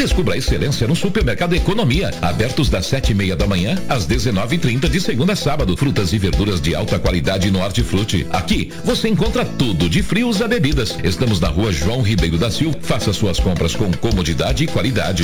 Descubra a excelência no Supermercado Economia, abertos das 7:30 da manhã às 19:30 de segunda a sábado. Frutas e verduras de alta qualidade no Hortifruti. Aqui você encontra tudo de frios a bebidas. Estamos na Rua João Ribeiro da Silva. Faça suas compras com comodidade e qualidade.